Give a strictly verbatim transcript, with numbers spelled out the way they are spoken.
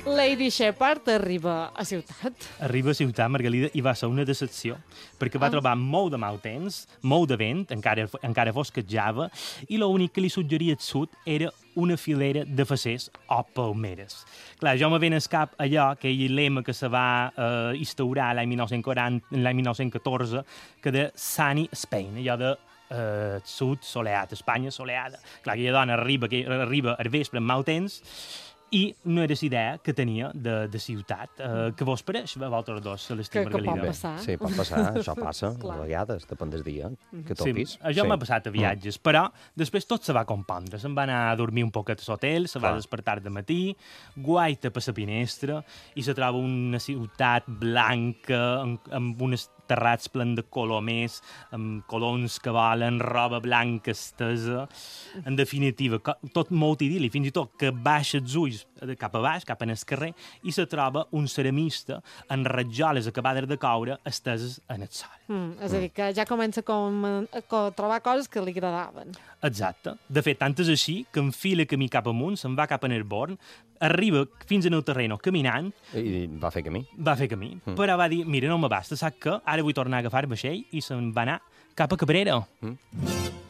Lady Shepard arriba a ciutat. Arriba a ciutat, Margalida, i va ser una decepció, perquè va Ah. trobar molt de mal temps, molt de vent, encara, encara fosquejava, i l'únic que li suggeria al sud era una filera de facers o palmeres. Clar, jo me ven al cap allò, que és el lema que se va eh, instaurar l'any dinou quaranta, l'any dinou catorze, que de Sunny Spain, allò de eh, sud soleat, Espanya soleada. Clar, aquella dona arriba, que arriba al vespre amb mal temps, i no era la idea que tenia de, de ciutat. Uh, que vos pareix a vosaltres dos, Celestí i Que- que pot Margalida? passar. Sí, pot passar, això passa, Clar. a vegades, depèn del dia, que Sí, topis. això m'ha passat a viatges, però després tot se va compondre. Se'n va anar a dormir un poquet a l'hotel, se va Clar. despertar de matí, guaita per la finestra, i se troba una ciutat blanca, amb, amb unes terrats plens de colomers, amb colons que volen, roba blanca estesa. En definitiva, co- tot molt idíl·lic, fins i tot que baixa els ulls de cap a baix, cap en el carrer, i se troba un ceramista en ratjoles acabades de coure esteses en el sol. Mm, és a dir, que ja comença com a, a trobar coses que li agradaven. Exacte. De fet, tant és així que enfila camí cap amunt, se'n va cap a Nerborn, arriba fins en el terreno caminant, I va fer camí. va fer camí, mm. però va dir, mira, no m'abasta, sap què? Ara vull tornar a agafar el vaixell, i se'n va anar cap a Cabrera. Mm.